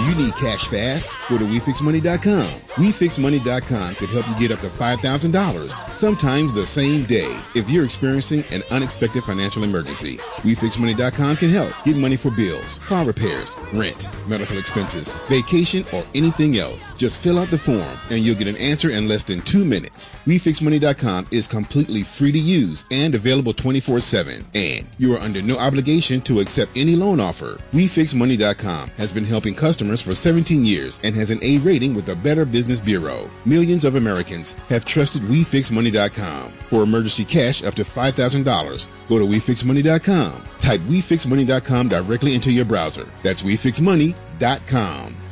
You need cash fast? Go to WeFixMoney.com. WeFixMoney.com could help you get up to $5,000, sometimes the same day, if you're experiencing an unexpected financial emergency. WeFixMoney.com can help get money for bills, car repairs, rent, medical expenses, vacation, or anything else. Just fill out the form and you'll get an answer in less than 2 minutes. WeFixMoney.com is completely free to use and available 24/7. And you are under no obligation to accept any loan offer. WeFixMoney.com has been helping customers for 17 years and has an A rating with the Better Business Bureau. Millions of Americans have trusted WeFixMoney.com. For emergency cash up to $5,000, go to WeFixMoney.com. Type WeFixMoney.com directly into your browser. That's WeFixMoney.com.